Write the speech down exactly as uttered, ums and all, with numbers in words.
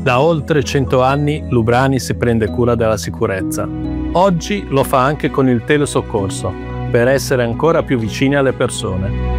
Da oltre cento anni Lubrani si prende cura della sicurezza. Oggi lo fa anche con il telesoccorso, per essere ancora più vicini alle persone.